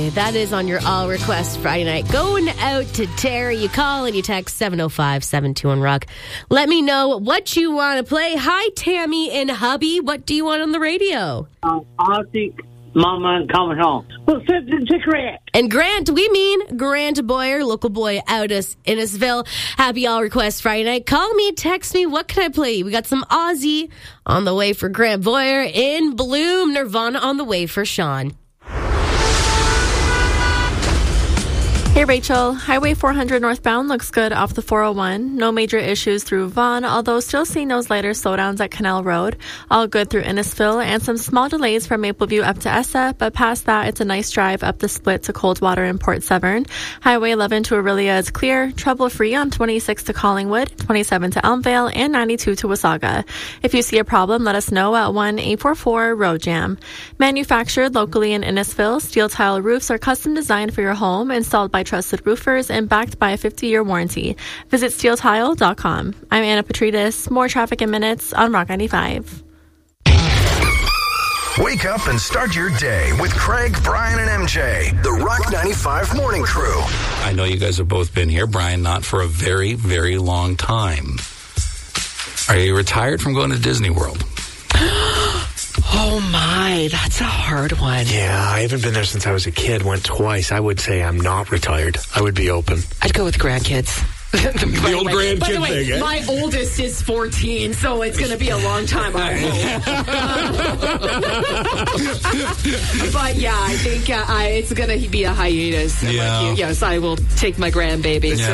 MJ. That is on your All Request Friday night. Going out to Terry. You call and you text 705-721-ROCK. Let me know what you want to play. Hi, Tammy and hubby. What do you want on the radio? I think Mama coming home. Well, send it to Grant. And Grant, we mean Grant Boyer, local boy out of Innisfil. Happy All Request Friday night. Call me, text me. What can I play? We got some Aussie on the way for Grant Boyer. In Bloom, Nirvana on the way for Sean. Hey Rachel, Highway 400 northbound looks good off the 401. No major issues through Vaughan, although still seeing those lighter slowdowns at Canal Road. All good through Innisfil and some small delays from Mapleview up to Essa, but past that it's a nice drive up the split to Coldwater and Port Severn. Highway 11 to Orillia is clear, trouble-free on 26 to Collingwood, 27 to Elmvale, and 92 to Wasaga. If you see a problem, let us know at 1-844-ROAD-JAM. Manufactured locally in Innisfil, steel tile roofs are custom designed for your home, installed by trusted roofers and backed by a 50-year warranty. Visit steeltile.com. I'm Anna Petridis. More traffic in minutes on Rock 95. Wake up and start your day with Craig, Brian, and MJ. The Rock 95 Morning Crew. I know you guys have both been here. Brian, not for a very, very long time. Are you retired from going to Disney World? Oh my, that's a hard one. Yeah, I haven't been there since I was a kid. Went twice. I would say I'm not retired. I would be open. I'd go with grandkids. The old grandkid thing, eh? My oldest is 14, so it's going to be a long time, I hope. But yeah, I think it's going to be a hiatus. Yeah. Yes, I will take my grandbaby. Yeah.